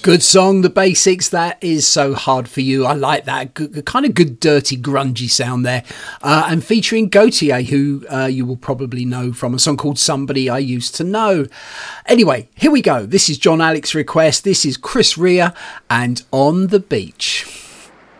Good song, The Basics. That is So Hard For You. I like that. Kind of good, dirty, grungy sound there. And featuring Gautier, who you will probably know from a song called Somebody I Used to Know. Anyway, here we go. This is John Alex Request. This is Chris Rea and On the Beach.